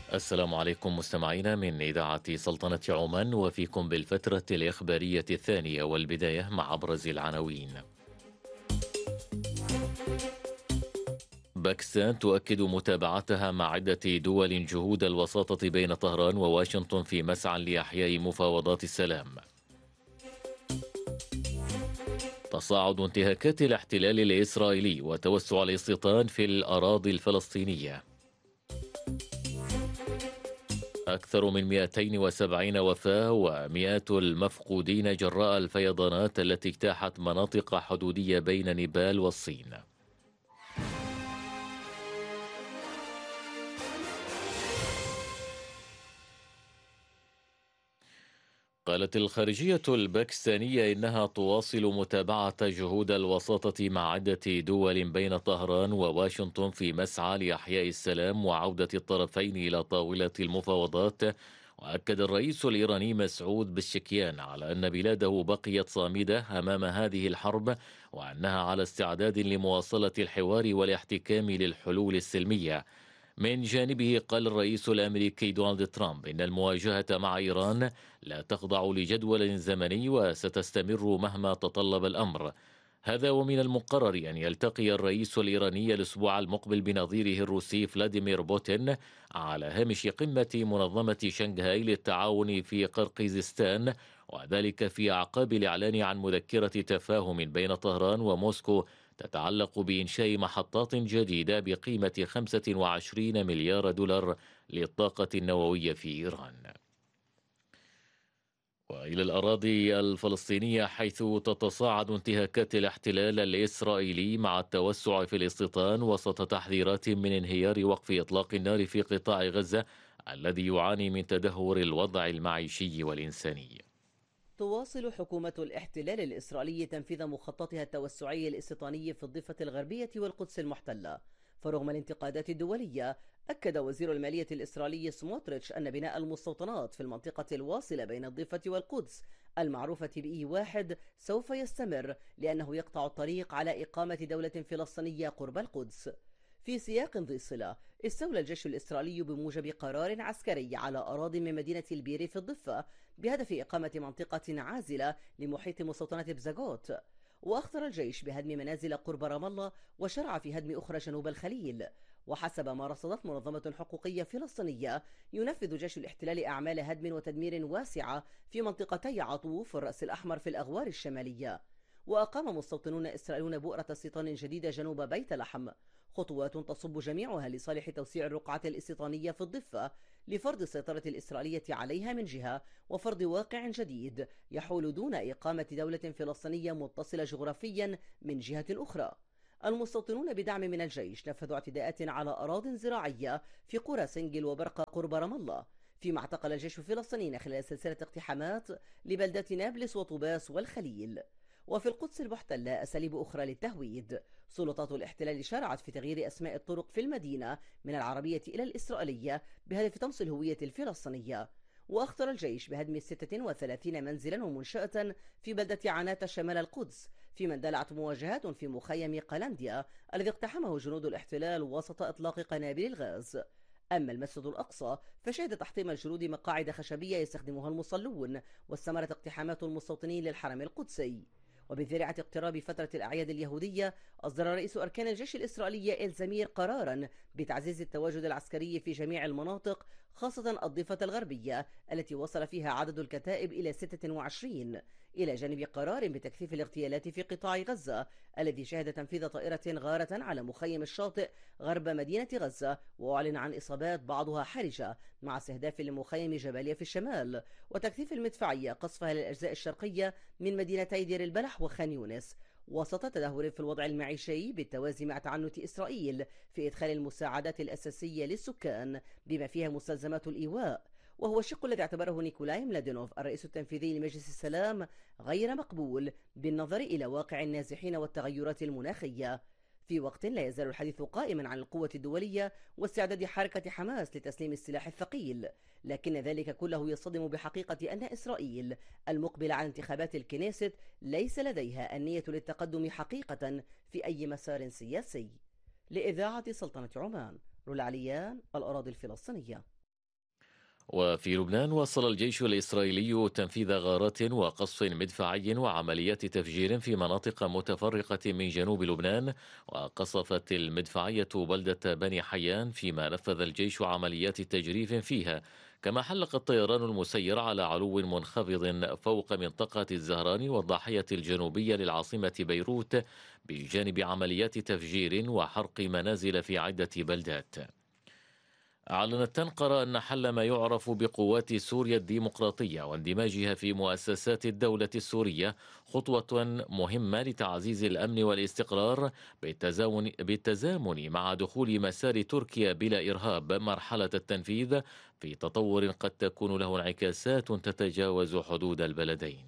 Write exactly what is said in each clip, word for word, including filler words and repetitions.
السلام عليكم مستمعينا من إذاعة سلطنة عمان، وفيكم بالفترة الإخبارية الثانية، والبداية مع أبرز العناوين. باكستان تؤكد متابعتها مع عدة دول جهود الوساطة بين طهران وواشنطن في مسعى لإحياء مفاوضات السلام. تصاعد انتهاكات الاحتلال الإسرائيلي وتوسع الاستيطان في الأراضي الفلسطينية. أكثر من مئتين وسبعين وفاة ومئات المفقودين جراء الفيضانات التي اجتاحت مناطق حدودية بين نيبال والصين. قالت الخارجية الباكستانية إنها تواصل متابعة جهود الوساطة مع عدة دول بين طهران وواشنطن في مسعى لإحياء السلام وعودة الطرفين إلى طاولة المفاوضات. وأكد الرئيس الإيراني مسعود بشكيان على أن بلاده بقيت صامدة أمام هذه الحرب، وأنها على استعداد لمواصلة الحوار والاحتكام للحلول السلمية. من جانبه قال الرئيس الأمريكي دونالد ترامب إن المواجهة مع إيران لا تخضع لجدول زمني وستستمر مهما تطلب الأمر. هذا ومن المقرر أن يلتقي الرئيس الإيراني الأسبوع المقبل بنظيره الروسي فلاديمير بوتين على هامش قمة منظمة شنغهاي للتعاون في قرقيزستان، وذلك في أعقاب الإعلان عن مذكرة تفاهم بين طهران وموسكو تتعلق بإنشاء محطات جديدة بقيمة خمسة وعشرين مليار دولار للطاقة النووية في إيران. وإلى الأراضي الفلسطينية، حيث تتصاعد انتهاكات الاحتلال الإسرائيلي مع التوسع في الاستيطان وسط تحذيرات من انهيار وقف إطلاق النار في قطاع غزة الذي يعاني من تدهور الوضع المعيشي والإنساني. تواصل حكومة الاحتلال الإسرائيلي تنفيذ مخططها التوسعي الاستيطاني في الضفة الغربية والقدس المحتلة. فرغم الانتقادات الدولية، أكد وزير المالية الإسرائيلي سموتريتش أن بناء المستوطنات في المنطقة الواصلة بين الضفة والقدس المعروفة بإي واحد سوف يستمر، لأنه يقطع الطريق على إقامة دولة فلسطينية قرب القدس. في سياق ذي صلة، استولى الجيش الإسرائيلي بموجب قرار عسكري على أراضي من مدينة البيري في الضفة بهدف إقامة منطقة عازلة لمحيط مستوطنة بزاغوت. وأخطر الجيش بهدم منازل قرب رام الله وشرع في هدم أخرى جنوب الخليل. وحسب ما رصدت منظمة حقوقية فلسطينية، ينفذ جيش الاحتلال أعمال هدم وتدمير واسعة في منطقتي عطوف والرأس الأحمر في الأغوار الشمالية. وأقام مستوطنون إسرائيليون بؤرة استيطان جديدة جنوب بيت لحم، خطوات تصب جميعها لصالح توسيع الرقعة الاستيطانية في الضفة لفرض السيطرة الإسرائيلية عليها من جهة، وفرض واقع جديد يحول دون إقامة دولة فلسطينية متصلة جغرافيا من جهة أخرى. المستوطنون بدعم من الجيش نفذوا اعتداءات على أراضٍ زراعية في قرى سنجل وبرقة قرب رام الله، فيما اعتقل الجيش الفلسطيني خلال سلسلة اقتحامات لبلدات نابلس وطوباس والخليل. وفي القدس المحتلة أساليب أخرى للتهويد. سلطات الاحتلال شرعت في تغيير أسماء الطرق في المدينة من العربية إلى الإسرائيلية بهدف طمس الهوية الفلسطينية. وأخطر الجيش بهدم ستة وثلاثين منزلا ومنشأة في بلدة عناتة شمال القدس، فيما اندلعت مواجهات في مخيم قلنديا الذي اقتحمه جنود الاحتلال وسط إطلاق قنابل الغاز. أما المسجد الأقصى فشهد تحطيم الجنود مقاعد خشبية يستخدمها المصلون، واستمرت اقتحامات المستوطنين للحرم القدسي. وبذريعة اقتراب فترة الأعياد اليهودية، أصدر رئيس أركان الجيش الإسرائيلي إلزامير قرارا بتعزيز التواجد العسكري في جميع المناطق، خاصة الضفة الغربية التي وصل فيها عدد الكتائب إلى ستة وعشرين، إلى جانب قرار بتكثيف الاغتيالات في قطاع غزة الذي شهد تنفيذ طائرة غارة على مخيم الشاطئ غرب مدينة غزة، وأعلن عن إصابات بعضها حرجة، مع استهداف لمخيم جباليا في الشمال، وتكثيف المدفعية قصفها للأجزاء الشرقية من مدينتي دير البلح وخان يونس، وسط تدهور في الوضع المعيشي بالتوازي مع تعنت إسرائيل في إدخال المساعدات الأساسية للسكان بما فيها مستلزمات الإيواء. وهو الشق الذي اعتبره نيكولاي ملادينوف الرئيس التنفيذي لمجلس السلام غير مقبول بالنظر إلى واقع النازحين والتغيرات المناخية، في وقت لا يزال الحديث قائما عن القوة الدولية واستعداد حركة حماس لتسليم السلاح الثقيل. لكن ذلك كله يصطدم بحقيقة أن إسرائيل المقبلة على انتخابات الكنيست ليس لديها النية للتقدم حقيقة في أي مسار سياسي. لإذاعة سلطنة عمان، رولا عليان، الأراضي الفلسطينية. وفي لبنان واصل الجيش الإسرائيلي تنفيذ غارات وقصف مدفعي وعمليات تفجير في مناطق متفرقة من جنوب لبنان، وقصفت المدفعية بلدة بني حيان فيما نفذ الجيش عمليات تجريف فيها. كما حلق الطيران المسير على علو منخفض فوق منطقة الزهران والضاحية الجنوبية للعاصمة بيروت، بجانب عمليات تفجير وحرق منازل في عدة بلدات. أعلنت أنقرة أن حل ما يعرف بقوات سوريا الديمقراطية واندماجها في مؤسسات الدولة السورية خطوة مهمة لتعزيز الأمن والاستقرار بالتزامن, بالتزامن مع دخول مسار تركيا بلا إرهاب مرحلة التنفيذ في تطور قد تكون له انعكاسات تتجاوز حدود البلدين.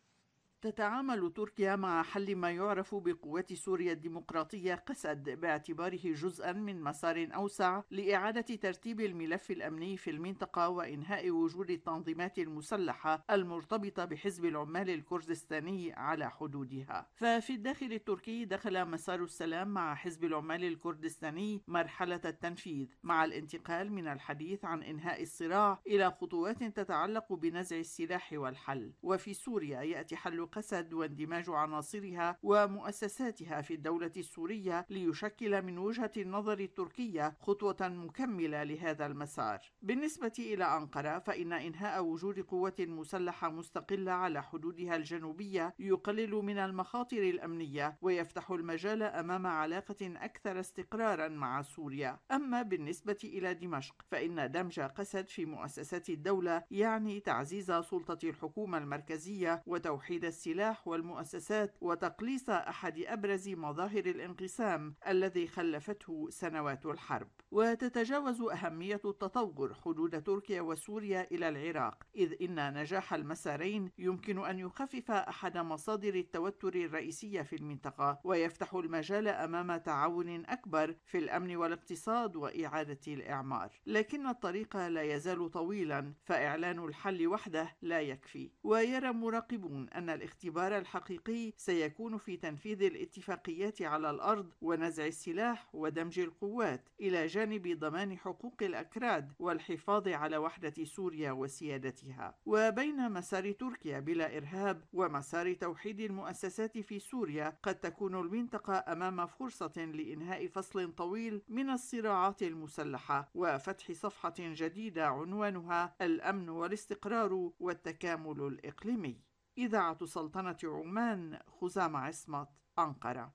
تتعامل تركيا مع حل ما يعرف بقوات سوريا الديمقراطية قسد باعتباره جزءا من مسار أوسع لإعادة ترتيب الملف الأمني في المنطقة وإنهاء وجود التنظيمات المسلحة المرتبطة بحزب العمال الكردستاني على حدودها. ففي الداخل التركي دخل مسار السلام مع حزب العمال الكردستاني مرحلة التنفيذ، مع الانتقال من الحديث عن إنهاء الصراع إلى خطوات تتعلق بنزع السلاح والحل. وفي سوريا يأتي حل قسد واندماج عناصرها ومؤسساتها في الدولة السورية ليشكل من وجهة النظر التركية خطوة مكملة لهذا المسار. بالنسبة إلى أنقرة فإن إنهاء وجود قوة مسلحة مستقلة على حدودها الجنوبية يقلل من المخاطر الأمنية ويفتح المجال أمام علاقة أكثر استقرارا مع سوريا. أما بالنسبة إلى دمشق فإن دمج قسد في مؤسسات الدولة يعني تعزيز سلطة الحكومة المركزية وتوحيد السلاح والمؤسسات وتقليص أحد أبرز مظاهر الانقسام الذي خلفته سنوات الحرب. وتتجاوز أهمية التطور حدود تركيا وسوريا إلى العراق، إذ إن نجاح المسارين يمكن أن يخفف أحد مصادر التوتر الرئيسية في المنطقة ويفتح المجال أمام تعاون أكبر في الأمن والاقتصاد وإعادة الإعمار. لكن الطريق لا يزال طويلا، فإعلان الحل وحده لا يكفي. ويرى مراقبون أن الاختبار الحقيقي سيكون في تنفيذ الاتفاقيات على الأرض ونزع السلاح ودمج القوات، إلى جانب ضمان حقوق الأكراد والحفاظ على وحدة سوريا وسيادتها. وبين مسار تركيا بلا إرهاب ومسار توحيد المؤسسات في سوريا قد تكون المنطقة أمام فرصة لإنهاء فصل طويل من الصراعات المسلحة وفتح صفحة جديدة عنوانها الأمن والاستقرار والتكامل الإقليمي. إذاعة سلطنة عمان، خزام عصمت، أنقرة.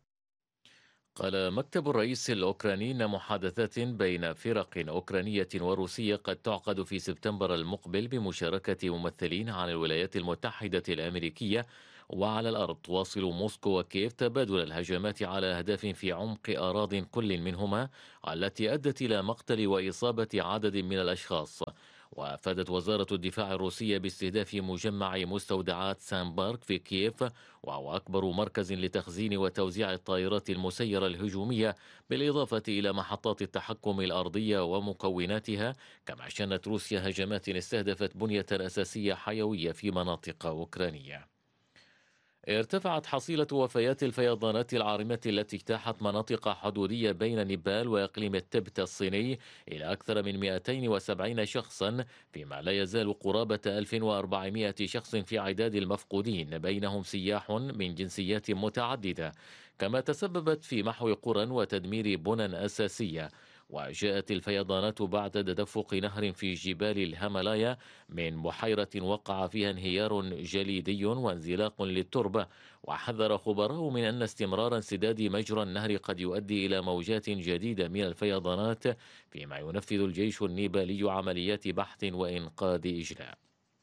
قال مكتب الرئيس الأوكراني إن محادثات بين فرق أوكرانية وروسية قد تعقد في سبتمبر المقبل بمشاركة ممثلين عن الولايات المتحدة الأمريكية. وعلى الأرض تواصل موسكو وكييف تبادل الهجمات على أهداف في عمق أراضٍ كل منهما، التي أدت إلى مقتل وإصابة عدد من الأشخاص. وأفادت وزارة الدفاع الروسية باستهداف مجمع مستودعات سانبارك في كييف، وهو أكبر مركز لتخزين وتوزيع الطائرات المسيرة الهجومية، بالإضافة إلى محطات التحكم الأرضية ومكوناتها. كما شنت روسيا هجمات استهدفت بنية أساسية حيوية في مناطق أوكرانية. ارتفعت حصيلة وفيات الفيضانات العارمة التي اجتاحت مناطق حدودية بين نيبال وإقليم التبت الصيني إلى أكثر من مئتين وسبعين شخصا، فيما لا يزال قرابة ألف وأربعمئة شخص في عداد المفقودين، بينهم سياح من جنسيات متعددة. كما تسببت في محو قرى وتدمير بنى أساسية. وجاءت الفيضانات بعد تدفق نهر في جبال الهيمالايا من بحيرة وقع فيها انهيار جليدي وانزلاق للتربة. وحذر خبراء من أن استمرار انسداد مجرى النهر قد يؤدي إلى موجات جديدة من الفيضانات، فيما ينفذ الجيش النيبالي عمليات بحث وإنقاذ إجلاء.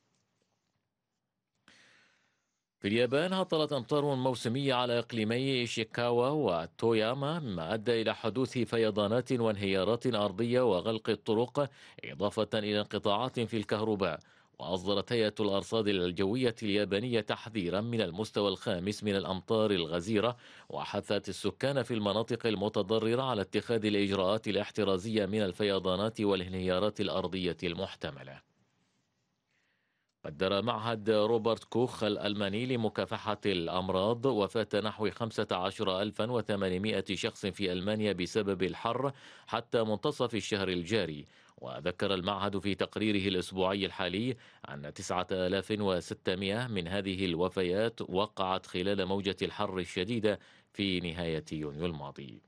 في اليابان هطلت أمطار موسمية على إقليمي إيشيكاوا وتوياما، مما أدى إلى حدوث فيضانات وانهيارات أرضية وغلق الطرق، إضافة إلى انقطاعات في الكهرباء. وأصدرت هيئة الأرصاد الجوية اليابانية تحذيرا من المستوى الخامس من الأمطار الغزيرة، وحثت السكان في المناطق المتضررة على اتخاذ الإجراءات الاحترازية من الفيضانات والانهيارات الأرضية المحتملة. قدر معهد روبرت كوخ الألماني لمكافحة الأمراض وفاة نحو خمسة عشر ألفا وثمانمائة شخص في ألمانيا بسبب الحر حتى منتصف الشهر الجاري. وذكر المعهد في تقريره الأسبوعي الحالي أن تسعة آلاف وستمائة من هذه الوفيات وقعت خلال موجة الحر الشديدة في نهاية يونيو الماضي.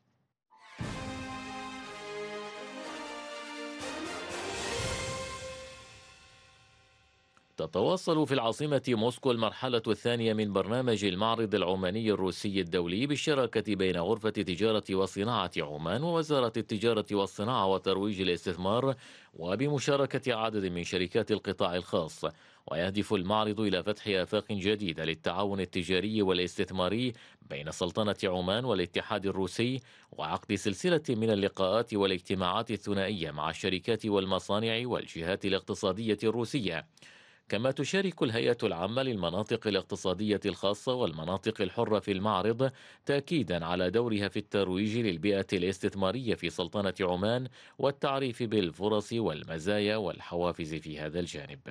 تتواصل في العاصمة موسكو المرحلة الثانية من برنامج المعرض العماني الروسي الدولي بالشراكة بين غرفة تجارة وصناعة عمان ووزارة التجارة والصناعة وترويج الاستثمار وبمشاركة عدد من شركات القطاع الخاص. ويهدف المعرض إلى فتح آفاق جديدة للتعاون التجاري والاستثماري بين سلطنة عمان والاتحاد الروسي وعقد سلسلة من اللقاءات والاجتماعات الثنائية مع الشركات والمصانع والجهات الاقتصادية الروسية. كما تشارك الهيئة العامة للمناطق الاقتصادية الخاصة والمناطق الحرة في المعرض تأكيدا على دورها في الترويج للبيئة الاستثمارية في سلطنة عمان والتعريف بالفرص والمزايا والحوافز في هذا الجانب.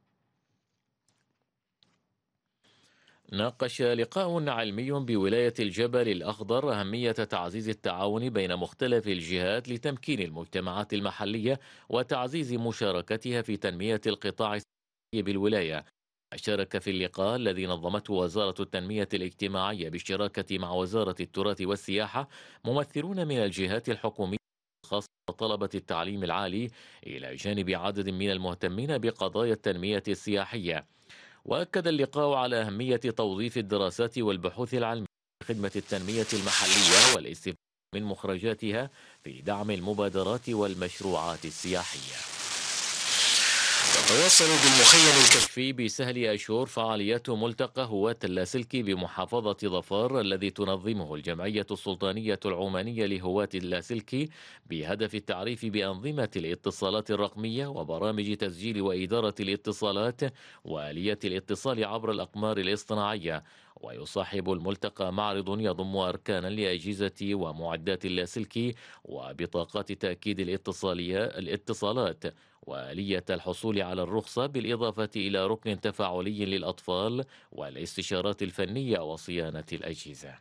ناقش لقاء علمي بولاية الجبل الأخضر أهمية تعزيز التعاون بين مختلف الجهات لتمكين المجتمعات المحلية وتعزيز مشاركتها في تنمية القطاع بالولاية. شارك في اللقاء الذي نظمته وزارة التنمية الاجتماعية بالشراكة مع وزارة التراث والسياحة ممثلون من الجهات الحكومية الخاصة وطلبة التعليم العالي إلى جانب عدد من المهتمين بقضايا التنمية السياحية. وأكد اللقاء على أهمية توظيف الدراسات والبحوث العلمية لخدمة التنمية المحلية والاستفادة من مخرجاتها في دعم المبادرات والمشروعات السياحية. تتواصل بالمخيم الكشفي بسهل أشور فعاليات ملتقى هواة اللاسلكي بمحافظة ظفار الذي تنظمه الجمعية السلطانية العمانية لهواة اللاسلكي بهدف التعريف بأنظمة الاتصالات الرقمية وبرامج تسجيل وإدارة الاتصالات وآلية الاتصال عبر الأقمار الاصطناعية. ويصاحب الملتقى معرض يضم أركانا لأجهزة ومعدات اللاسلكي وبطاقات تأكيد الاتصالات وآلية الحصول على الرخصة، بالإضافة إلى ركن تفاعلي للأطفال والاستشارات الفنية وصيانة الأجهزة.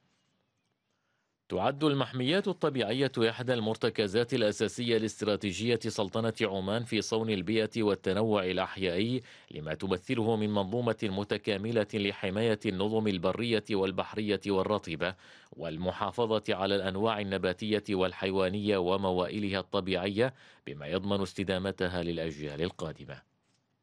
تعد المحميات الطبيعية إحدى المرتكزات الأساسية لاستراتيجية سلطنة عمان في صون البيئة والتنوع الأحيائي لما تمثله من منظومة متكاملة لحماية النظم البرية والبحرية والرطبة والمحافظة على الأنواع النباتية والحيوانية وموائلها الطبيعية بما يضمن استدامتها للأجيال القادمة.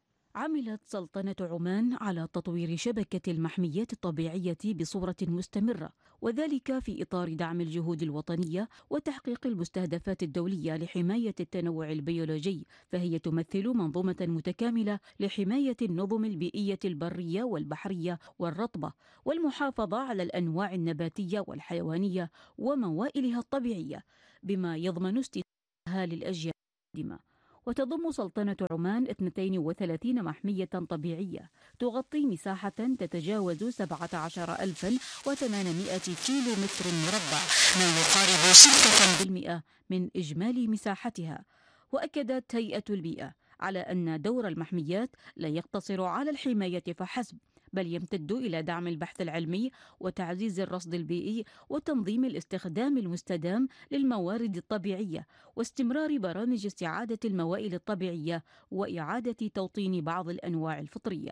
عملت سلطنة عمان على تطوير شبكة المحميات الطبيعية بصورة مستمرة، وذلك في إطار دعم الجهود الوطنية وتحقيق المستهدفات الدولية لحماية التنوع البيولوجي، فهي تمثل منظومة متكاملة لحماية النظم البيئية البرية والبحرية والرطبة والمحافظة على الأنواع النباتية والحيوانية وموائلها الطبيعية بما يضمن استدامتها للأجيال القادمة. وتضم سلطنة عمان اثنتين وثلاثين محمية طبيعية تغطي مساحة تتجاوز سبعة عشر ألفا وثمانمائة كيلو متر مربع، ما يقارب ستة بالمئة من إجمالي مساحتها. وأكدت هيئة البيئة على أن دور المحميات لا يقتصر على الحماية فحسب، بل يمتد إلى دعم البحث العلمي وتعزيز الرصد البيئي وتنظيم الاستخدام المستدام للموارد الطبيعية واستمرار برامج استعادة الموائل الطبيعية وإعادة توطين بعض الأنواع الفطرية.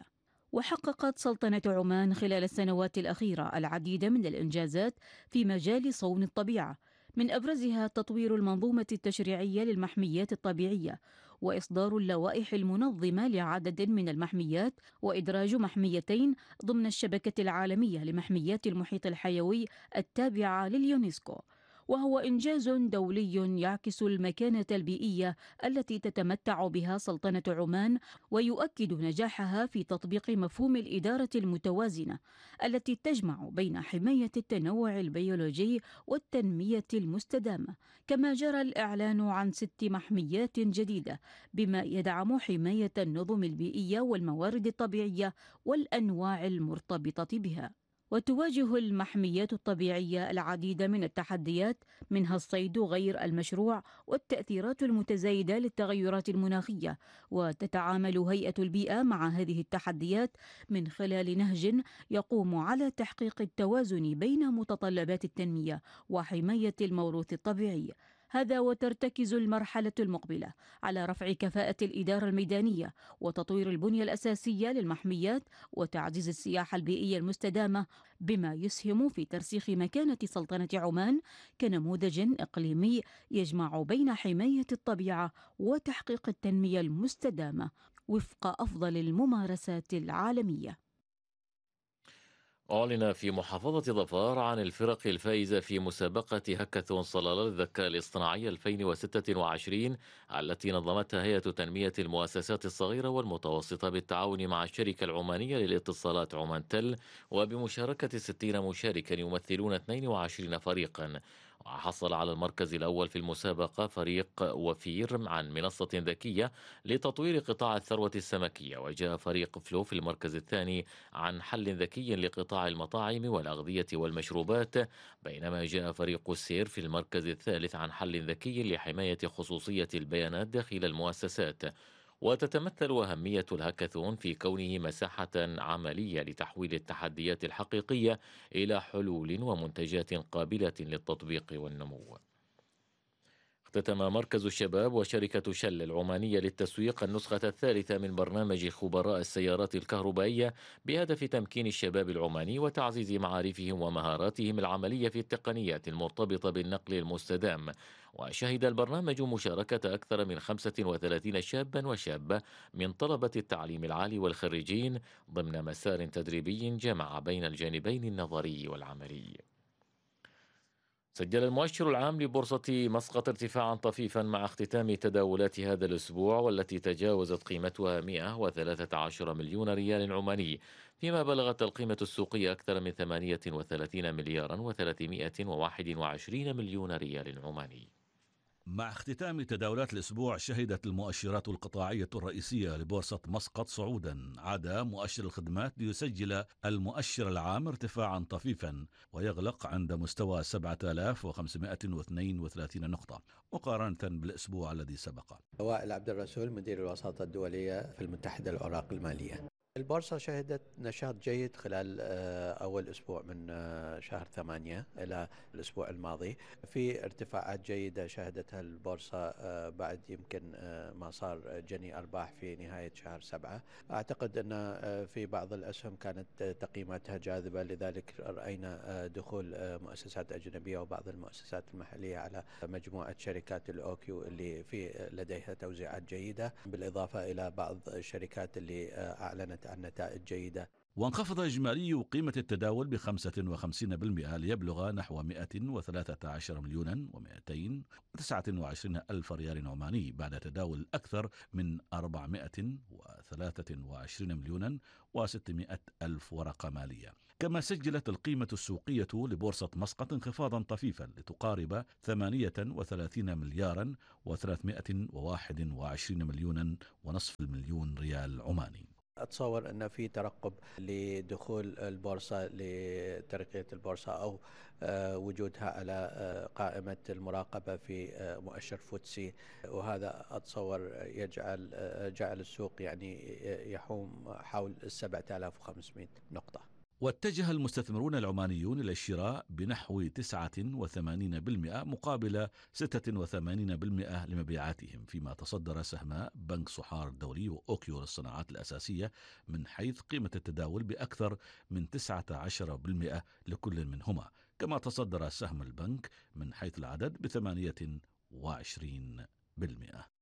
وحققت سلطنة عمان خلال السنوات الأخيرة العديد من الإنجازات في مجال صون الطبيعة، من أبرزها تطوير المنظومة التشريعية للمحميات الطبيعية وإصدار اللوائح المنظمة لعدد من المحميات وإدراج محميتين ضمن الشبكة العالمية لمحميات المحيط الحيوي التابعة لليونسكو، وهو إنجاز دولي يعكس المكانة البيئية التي تتمتع بها سلطنة عمان ويؤكد نجاحها في تطبيق مفهوم الإدارة المتوازنة التي تجمع بين حماية التنوع البيولوجي والتنمية المستدامة. كما جرى الإعلان عن ست محميات جديدة بما يدعم حماية النظم البيئية والموارد الطبيعية والأنواع المرتبطة بها. وتواجه المحميات الطبيعية العديد من التحديات، منها الصيد غير المشروع والتأثيرات المتزايدة للتغيرات المناخية. وتتعامل هيئة البيئة مع هذه التحديات من خلال نهج يقوم على تحقيق التوازن بين متطلبات التنمية وحماية الموروث الطبيعي. هذا وترتكز المرحلة المقبلة على رفع كفاءة الإدارة الميدانية وتطوير البنية الأساسية للمحميات وتعزيز السياحة البيئية المستدامة، بما يسهم في ترسيخ مكانة سلطنة عمان كنموذج إقليمي يجمع بين حماية الطبيعة وتحقيق التنمية المستدامة وفق أفضل الممارسات العالمية. أعلن في محافظة ظفار عن الفرق الفائزة في مسابقة هاكاثون صلالة للذكاء الاصطناعي ألفين وستة وعشرين التي نظمتها هيئة تنمية المؤسسات الصغيرة والمتوسطة بالتعاون مع الشركة العمانية للاتصالات عمان تل، وبمشاركة ستين مشاركا يمثلون اثنين وعشرين فريقا. وحصل على المركز الأول في المسابقة فريق وفير عن منصة ذكية لتطوير قطاع الثروة السمكية، وجاء فريق فلو في المركز الثاني عن حل ذكي لقطاع المطاعم والأغذية والمشروبات، بينما جاء فريق السير في المركز الثالث عن حل ذكي لحماية خصوصية البيانات داخل المؤسسات. وتتمثل أهمية الهاكاثون في كونه مساحة عملية لتحويل التحديات الحقيقية إلى حلول ومنتجات قابلة للتطبيق والنمو. اختتم مركز الشباب وشركة شل العمانية للتسويق النسخة الثالثة من برنامج خبراء السيارات الكهربائية بهدف تمكين الشباب العماني وتعزيز معارفهم ومهاراتهم العملية في التقنيات المرتبطة بالنقل المستدام. وشهد البرنامج مشاركة أكثر من خمسة وثلاثين شابا وشابة من طلبة التعليم العالي والخريجين ضمن مسار تدريبي جمع بين الجانبين النظري والعملي. سجل المؤشر العام لبورصة مسقط ارتفاعا طفيفا مع اختتام تداولات هذا الأسبوع، والتي تجاوزت قيمتها مئة وثلاثة عشر مليون ريال عماني، فيما بلغت القيمة السوقية أكثر من ثمانية وثلاثين مليارا وثلاثمائة وواحد وعشرين مليون ريال عماني. مع اختتام تداولات الأسبوع، شهدت المؤشرات القطاعية الرئيسية لبورصة مسقط صعودا. عاد مؤشر الخدمات ليسجل المؤشر العام ارتفاعا طفيفا ويغلق عند مستوى سبعة آلاف وخمسمائة واثنين وثلاثين نقطة مقارنة بالأسبوع الذي سبق. وائل عبد الرسول مدير الوساطة الدولية في المتحدة الأوراق المالية. البورصة شهدت نشاط جيد خلال أول أسبوع من شهر ثمانية إلى الأسبوع الماضي، في ارتفاعات جيدة شهدتها البورصة بعد يمكن ما صار جني أرباح في نهاية شهر سبعة. أعتقد أن في بعض الأسهم كانت تقييماتها جاذبة، لذلك رأينا دخول مؤسسات أجنبية وبعض المؤسسات المحلية على مجموعة شركات الأوكيو اللي في لديها توزيعات جيدة، بالإضافة إلى بعض الشركات اللي أعلنت عن نتائج جيدة. وانخفض إجمالي قيمة التداول بخمسة وخمسين بالمئة ليبلغ نحو مئة وثلاثة عشر مليون ومئتين وتسعة وعشرين ألف ريال عماني، بعد تداول أكثر من أربعمائة وثلاثة وعشرين مليون وستمائة ألف ورقة مالية. كما سجلت القيمة السوقية لبورصة مسقط انخفاضا طفيفا لتقارب ثمانية وثلاثين مليارا وثلاثمائة وواحد وعشرين مليونا ونصف المليون ريال عماني. أتصور أن في ترقب لدخول البورصة لترقية البورصة أو وجودها على قائمة المراقبة في مؤشر فوتسي، وهذا أتصور يجعل جعل السوق يعني يحوم حول سبعة آلاف وخمسمائة نقطة. واتجه المستثمرون العمانيون إلى الشراء بنحو تسعة وثمانين بالمئة مقابل ستة وثمانين بالمئة لمبيعاتهم، فيما تصدر سهم بنك صحار الدولي وأوكيو للصناعات الأساسية من حيث قيمة التداول بأكثر من تسعة عشر بالمئة لكل منهما، كما تصدر سهم البنك من حيث العدد بثمانية وعشرين بالمئة.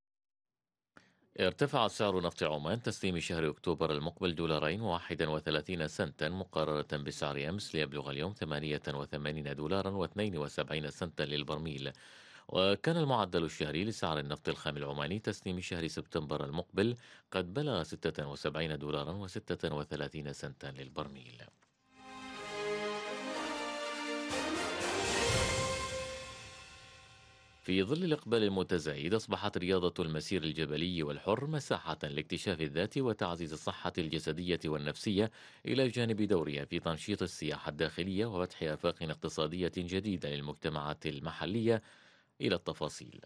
ارتفع سعر نفط عمان تسليم شهر أكتوبر المقبل دولارين وواحد وثلاثين سنتا مقارنة بسعر أمس، ليبلغ اليوم ثمانية وثمانين دولارا واثنين وسبعين سنتا للبرميل. وكان المعدل الشهري لسعر النفط الخام العماني تسليم شهر سبتمبر المقبل قد بلغ ستة وسبعين دولارا وستة وثلاثين سنتا للبرميل. في ظل الإقبال المتزايد أصبحت رياضة المسير الجبلي والحر مساحة لاكتشاف الذات وتعزيز الصحة الجسدية والنفسية، إلى جانب دورها في تنشيط السياحة الداخلية وفتح آفاق اقتصادية جديدة للمجتمعات المحلية. إلى التفاصيل.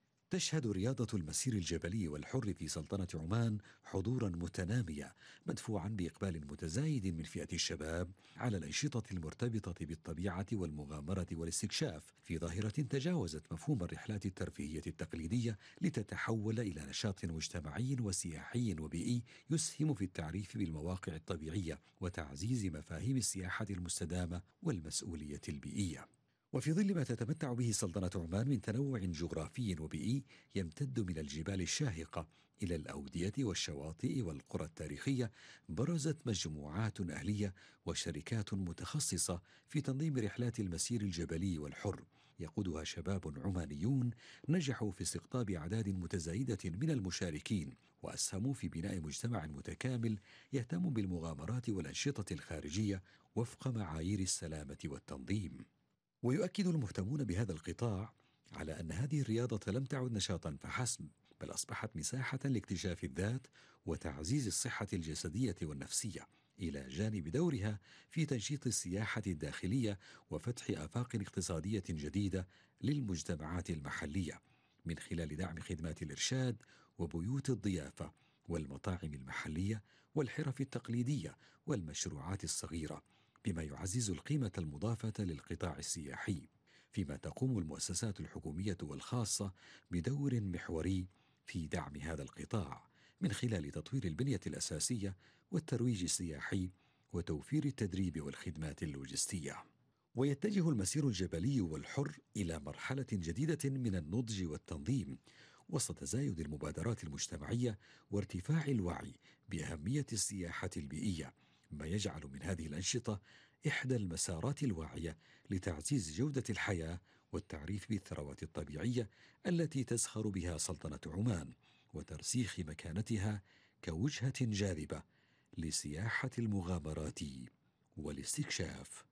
تشهد رياضة المسير الجبلي والحر في سلطنة عمان حضورا متناميا، مدفوعا بإقبال متزايد من فئة الشباب على الأنشطة المرتبطة بالطبيعة والمغامرة والاستكشاف، في ظاهرة تجاوزت مفهوم الرحلات الترفيهية التقليدية لتتحول إلى نشاط مجتمعي وسياحي وبيئي يسهم في التعريف بالمواقع الطبيعية وتعزيز مفاهيم السياحة المستدامة والمسؤولية البيئية. وفي ظل ما تتمتع به سلطنة عمان من تنوع جغرافي وبيئي يمتد من الجبال الشاهقة إلى الأودية والشواطئ والقرى التاريخية، برزت مجموعات أهلية وشركات متخصصة في تنظيم رحلات المسير الجبلي والحر، يقودها شباب عمانيون نجحوا في استقطاب أعداد متزايدة من المشاركين، وأسهموا في بناء مجتمع متكامل يهتم بالمغامرات والأنشطة الخارجية وفق معايير السلامة والتنظيم. ويؤكد المهتمون بهذا القطاع على أن هذه الرياضة لم تعد نشاطا فحسب، بل أصبحت مساحة لاكتشاف الذات وتعزيز الصحة الجسدية والنفسية، إلى جانب دورها في تنشيط السياحة الداخلية وفتح آفاق اقتصادية جديدة للمجتمعات المحلية، من خلال دعم خدمات الإرشاد وبيوت الضيافة والمطاعم المحلية والحرف التقليدية والمشروعات الصغيرة، بما يعزز القيمة المضافة للقطاع السياحي، فيما تقوم المؤسسات الحكومية والخاصة بدور محوري في دعم هذا القطاع من خلال تطوير البنية الأساسية والترويج السياحي وتوفير التدريب والخدمات اللوجستية. ويتجه المسير الجبلي والحر إلى مرحلة جديدة من النضج والتنظيم وسط تزايد المبادرات المجتمعية وارتفاع الوعي بأهمية السياحة البيئية، ما يجعل من هذه الأنشطة إحدى المسارات الواعية لتعزيز جودة الحياة والتعريف بالثروات الطبيعية التي تزخر بها سلطنة عمان، وترسيخ مكانتها كوجهة جاذبة لسياحة المغامرات والاستكشاف.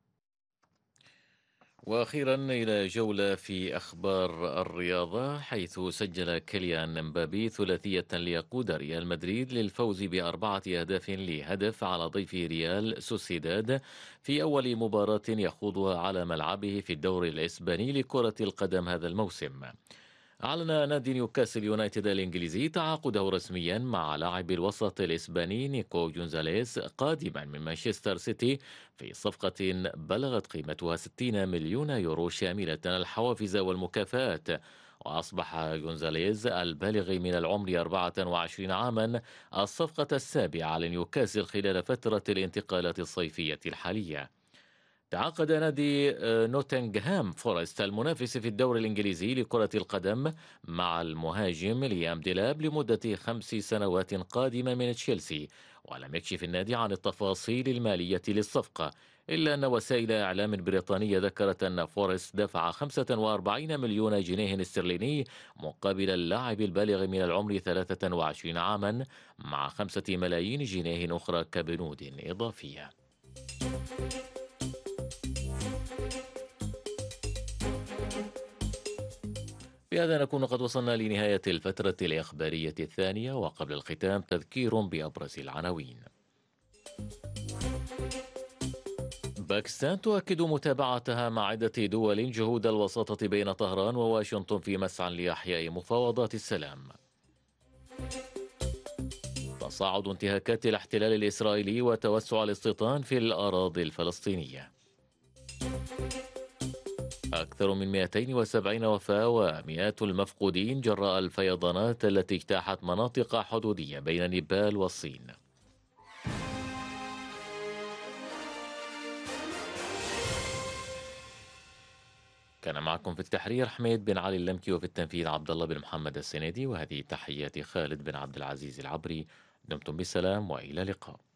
وأخيرا إلى جولة في أخبار الرياضة، حيث سجل كيليان امبابي ثلاثية ليقود ريال مدريد للفوز بأربعة أهداف لهدف على ضيف ريال سوسيداد في أول مباراة يخوضها على ملعبه في الدوري الإسباني لكرة القدم هذا الموسم. أعلن نادي نيوكاسل يونايتد الإنجليزي تعاقده رسميا مع لاعب الوسط الإسباني نيكو جونزاليس قادما من مانشستر سيتي في صفقة بلغت قيمتها ستين مليون يورو شاملة الحوافز والمكافآت. وأصبح جونزاليز البالغ من العمر أربعة وعشرين عاما الصفقة السابعة لنيوكاسل خلال فترة الانتقالات الصيفية الحالية. تعاقد نادي نوتنغهام فورست المنافس في الدوري الإنجليزي لكرة القدم مع المهاجم ليام ديلاب لمدة خمس سنوات قادمة من تشيلسي، ولم يكشف النادي عن التفاصيل المالية للصفقة، إلا أن وسائل إعلام بريطانية ذكرت أن فورست دفع خمسة وأربعين مليون جنيه استرليني مقابل اللاعب البالغ من العمر ثلاثة وعشرين عاما، مع خمسة ملايين جنيه أخرى كبنود إضافية. بهذا نكون قد وصلنا لنهاية الفترة الإخبارية الثانية، وقبل الختام تذكير بأبرز العناوين. باكستان تؤكد متابعتها مع عدة دول جهود الوساطة بين طهران وواشنطن في مسعى لإحياء مفاوضات السلام. تصاعد انتهاكات الاحتلال الإسرائيلي وتوسع الاستيطان في الأراضي الفلسطينية. أكثر من مئتين وسبعين وفاة ومئات المفقودين جراء الفيضانات التي اجتاحت مناطق حدودية بين نيبال والصين. كان معكم في التحرير حميد بن علي اللمكي، وفي التنفيذ عبد الله بن محمد السنيدي، وهذه تحيات خالد بن عبد العزيز العبري. دمتم بسلام وإلى اللقاء.